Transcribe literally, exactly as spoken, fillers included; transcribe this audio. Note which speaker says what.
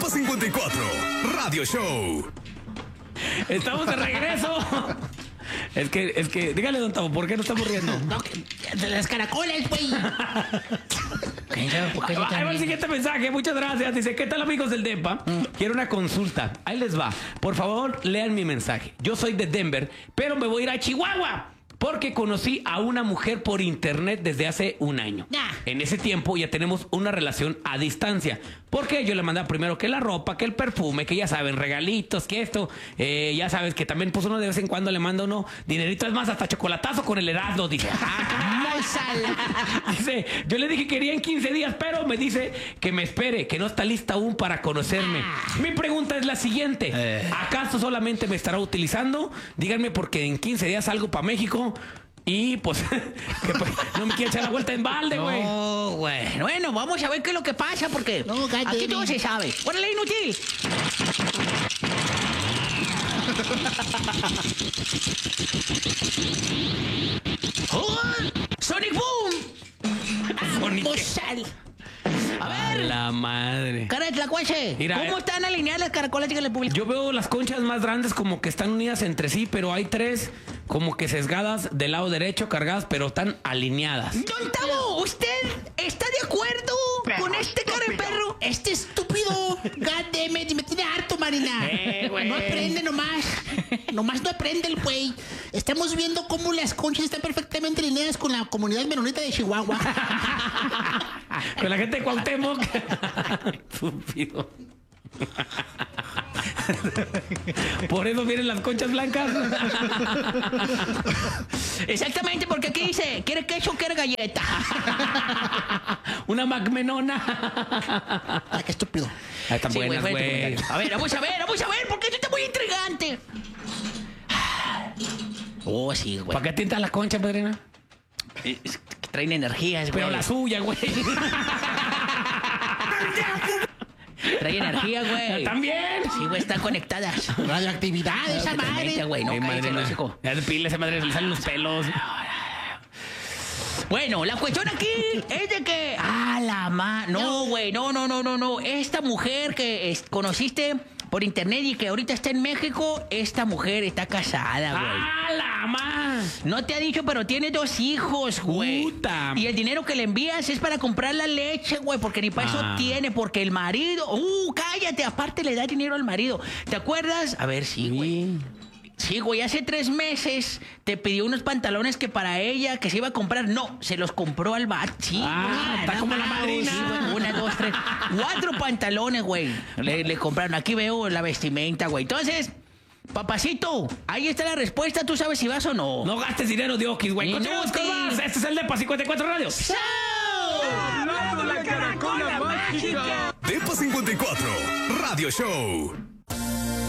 Speaker 1: cincuenta y cuatro, Radio Show.
Speaker 2: Estamos de regreso. Es que, es que, dígale, don Tavo, ¿por qué no estamos riendo?
Speaker 3: No, de las caracolas, güey.
Speaker 2: Ahí va el siguiente mensaje, muchas gracias. Dice, ¿qué tal, amigos del DEPA? Mm. Quiero una consulta. Ahí les va. Por favor, lean mi mensaje. Yo soy de Denver, pero me voy a ir a Chihuahua porque conocí a una mujer por internet desde hace un año.
Speaker 3: Nah.
Speaker 2: En ese tiempo ya tenemos una relación a distancia. Porque yo le mandaba primero que la ropa, que el perfume, que ya saben, regalitos, que esto. Eh, ya sabes que también pues uno de vez en cuando le manda uno dinerito. Es más, hasta chocolatazo con el Erasmo, dice. Dice, yo le dije que quería en quince días, pero me dice que me espere, que no está lista aún para conocerme. Mi pregunta es la siguiente. Eh. ¿Acaso solamente me estará utilizando? Díganme, porque en quince días salgo para México. Y pues, que, pues, no me quiere echar la vuelta en balde, güey.
Speaker 3: No, güey. Bueno, vamos a ver qué es lo que pasa, porque no, aquí todo se sabe. ¡Órale, inútil! ¡Oh! ¡Sonic Boom!
Speaker 2: Sonic.
Speaker 3: A ver.
Speaker 2: A la madre.
Speaker 3: Cara de tlacuache. Mira, ¿cómo eh, están alineadas las caracolas que le publico?
Speaker 2: Yo veo las conchas más grandes como que están unidas entre sí, pero hay tres como que sesgadas del lado derecho, cargadas, pero están alineadas.
Speaker 3: Don Tavo, ¿usted está de acuerdo perro, con este cara de perro? Este estúpido. Goddammit, me tiene harto, Marina. Eh, no aprende nomás. Nomás no aprende el güey. Estamos viendo cómo las conchas están perfectamente alineadas con la comunidad menonita de Chihuahua.
Speaker 2: Con la gente de Cuauhtémoc. Estúpido. Por eso vienen las conchas blancas.
Speaker 3: Exactamente, porque aquí dice, ¿quiere queso o quiere galleta?
Speaker 2: Una macmenona.
Speaker 3: Ay, qué estúpido.
Speaker 2: Ah, están sí, buenas, güey.
Speaker 3: A ver, vamos a ver, vamos a ver, porque esto está muy intrigante. Oh, sí, güey.
Speaker 2: ¿Para qué tientas la concha, padrina?
Speaker 3: Es que traen energías, güey.
Speaker 2: Pero la suya, güey.
Speaker 3: Trae energía, güey.
Speaker 2: ¿También?
Speaker 3: Sí, güey, están conectadas. Radioactividad, esa madre. güey. No,
Speaker 2: Ay, madre, no. Ya de pila esa madre, le salen los pelos.
Speaker 3: Bueno, la cuestión aquí es de que... Ah, la ma... No, güey, no, no, no, no, no. Esta mujer que es, conociste por internet y que ahorita está en México, esta mujer está casada, güey.
Speaker 2: ¡Ah, la ma!
Speaker 3: No te ha dicho, pero tiene dos hijos, güey.
Speaker 2: Puta.
Speaker 3: Y el dinero que le envías es para comprar la leche, güey, porque ni para ah. eso tiene, porque el marido... ¡Uh, cállate! Aparte le da dinero al marido. ¿Te acuerdas? A ver, sí, güey. Sí, güey, hace tres meses te pidió unos pantalones que para ella, que se iba a comprar. No, se los compró al bar. Sí,
Speaker 2: ah, está como la madrina.
Speaker 3: Sí, güey, una, dos, tres, cuatro pantalones, güey. Le, le compraron. Aquí veo la vestimenta, güey. Entonces, papacito, ahí está la respuesta. ¿Tú sabes si vas o no?
Speaker 2: No gastes dinero de Oquis, güey. Continuamos con más. Este es el DEPA cincuenta y cuatro Radio.
Speaker 3: ¡Show!
Speaker 1: ¡Hablando la caracola mágica! DEPA cincuenta y cuatro Radio Show.